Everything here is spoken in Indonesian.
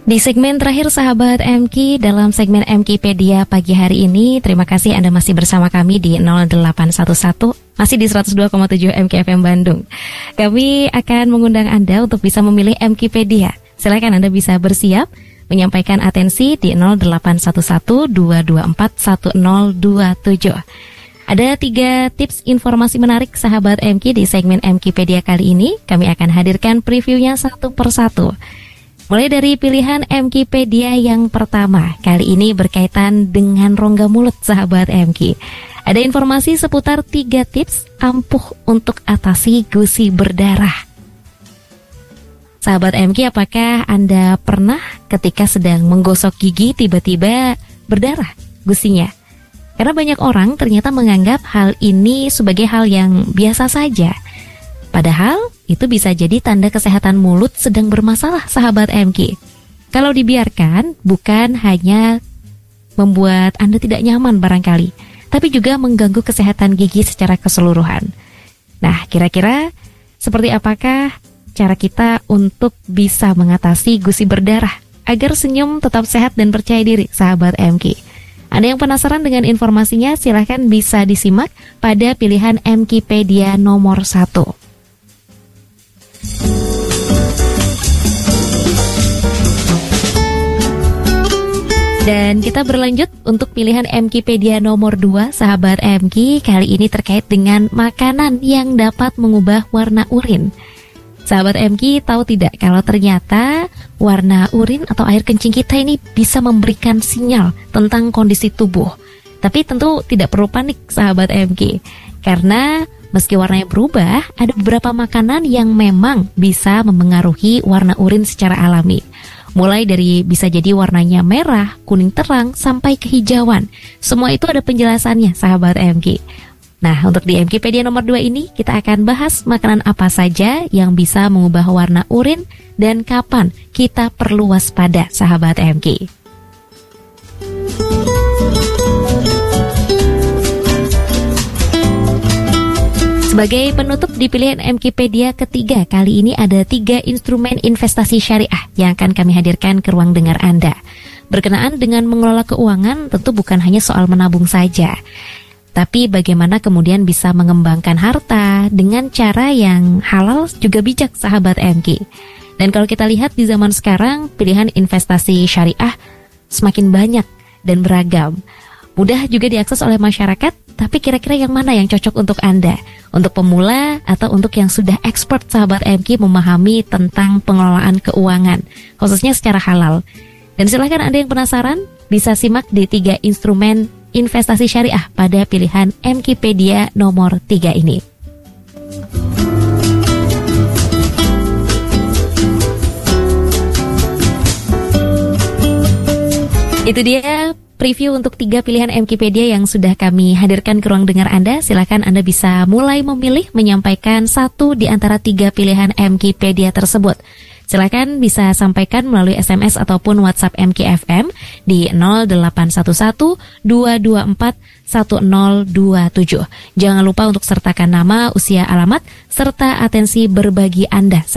Di segmen terakhir sahabat MK dalam segmen MKpedia pagi hari ini, terima kasih Anda masih bersama kami di 0811, masih di 102,7 MKFM Bandung. Kami akan mengundang Anda untuk bisa memilih MKpedia. Silakan Anda bisa bersiap menyampaikan atensi di 0811 224 1027. Ada 3 tips informasi menarik sahabat MK di segmen MKpedia kali ini. Kami akan hadirkan previewnya satu persatu. Mulai dari pilihan MKpedia yang pertama, kali ini berkaitan dengan rongga mulut sahabat MK. Ada informasi seputar 3 tips ampuh untuk atasi gusi berdarah. Sahabat MK, apakah Anda pernah ketika sedang menggosok gigi tiba-tiba berdarah gusinya? Karena banyak orang ternyata menganggap hal ini sebagai hal yang biasa saja. Padahal itu bisa jadi tanda kesehatan mulut sedang bermasalah sahabat MK. Kalau dibiarkan, bukan hanya membuat Anda tidak nyaman barangkali, tapi juga mengganggu kesehatan gigi secara keseluruhan. Nah, kira-kira seperti apakah cara kita untuk bisa mengatasi gusi berdarah agar senyum tetap sehat dan percaya diri sahabat MK? Anda yang penasaran dengan informasinya, silahkan bisa disimak pada pilihan MKpedia nomor 1. Dan kita berlanjut untuk pilihan MKpedia nomor 2, sahabat MK. Kali ini terkait dengan makanan yang dapat mengubah warna urin. Sahabat MK, tahu tidak kalau ternyata warna urin atau air kencing kita ini bisa memberikan sinyal tentang kondisi tubuh. Tapi tentu tidak perlu panik sahabat MK, karena meski warnanya berubah, ada beberapa makanan yang memang bisa memengaruhi warna urin secara alami. Mulai dari bisa jadi warnanya merah, kuning terang, sampai kehijauan. Semua itu ada penjelasannya sahabat MK. Nah, untuk di MKpedia nomor 2 ini, kita akan bahas makanan apa saja yang bisa mengubah warna urin dan kapan kita perlu waspada sahabat MK. Sebagai penutup di pilihan MKpedia ketiga, kali ini ada 3 instrumen investasi syariah yang akan kami hadirkan ke ruang dengar Anda. Berkenaan dengan mengelola keuangan, tentu bukan hanya soal menabung saja, tapi bagaimana kemudian bisa mengembangkan harta dengan cara yang halal juga bijak sahabat MK. Dan kalau kita lihat di zaman sekarang, pilihan investasi syariah semakin banyak dan beragam. Mudah juga diakses oleh masyarakat, tapi kira-kira yang mana yang cocok untuk Anda? Untuk pemula atau untuk yang sudah expert sahabat MK memahami tentang pengelolaan keuangan, khususnya secara halal. Dan silakan Anda yang penasaran, bisa simak di 3 instrumen investasi syariah pada pilihan MKpedia nomor 3 ini. Itu dia preview untuk 3 pilihan MKpedia yang sudah kami hadirkan ke ruang dengar Anda. Silakan Anda bisa mulai memilih menyampaikan satu di antara 3 pilihan MKpedia tersebut. Silakan bisa sampaikan melalui SMS ataupun WhatsApp MKFM di 0811 224 1027. Jangan lupa untuk sertakan nama, usia, alamat, serta atensi berbagi Anda.